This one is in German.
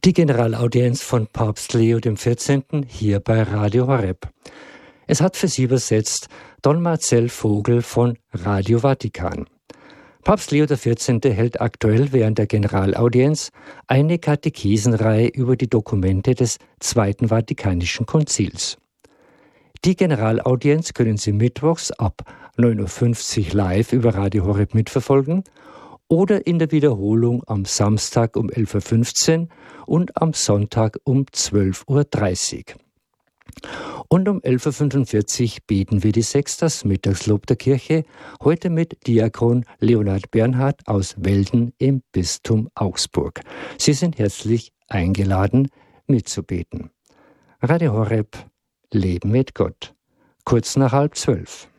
Die Generalaudienz von Papst Leo XIV. Hier bei Radio Horeb. Es hat für Sie übersetzt Don Marcel Vogel von Radio Vatikan. Papst Leo XIV. Hält aktuell während der Generalaudienz eine Katechesenreihe über die Dokumente des Zweiten Vatikanischen Konzils. Die Generalaudienz können Sie mittwochs ab 9:50 Uhr live über Radio Horeb mitverfolgen oder in der Wiederholung am Samstag um 11:15 Uhr und am Sonntag um 12:30 Uhr. Und um 11:45 Uhr beten wir die Sextas, Mittagslob der Kirche, heute mit Diakon Leonhard Bernhard aus Welden im Bistum Augsburg. Sie sind herzlich eingeladen, mitzubeten. Radio Horeb, Leben mit Gott. Kurz nach 11:30.